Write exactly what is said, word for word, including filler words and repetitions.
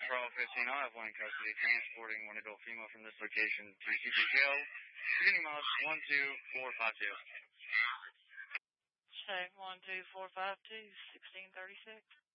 Bravo fifteen, I'll have one in custody, transporting one adult female from this location to Secret Jail, beginning miles one two four five two. Check one two four five two, sixteen thirty-six.